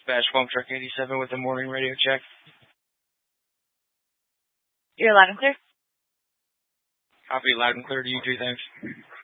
Dispatch Funk Truck 87 with the morning radio check. You're loud and clear. Copy, loud and clear to you too, thanks.